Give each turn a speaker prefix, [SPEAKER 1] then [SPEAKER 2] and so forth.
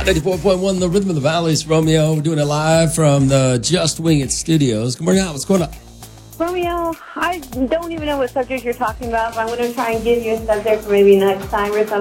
[SPEAKER 1] 94.1, The Rhythm of the Valley's Romeo. We're doing it live from the Just Wing It studios. Good morning, Al. What's going on?
[SPEAKER 2] Romeo, I don't even know what subject you're talking about, but I'm going to try and give you a subject for maybe next time or something.